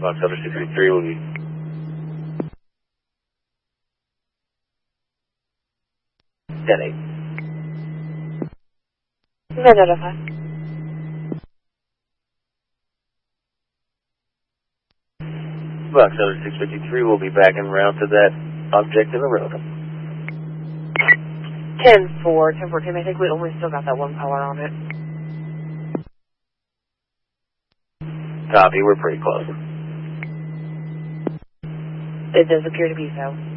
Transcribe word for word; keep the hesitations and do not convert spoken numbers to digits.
Box Elder six three three will be... ten eight. Minute five. Box Elder six fifty-three will be back en route to that object in the road. ten four, ten four, ten. I think we only still got that one power on it. Copy, we're pretty close. It does appear to be so.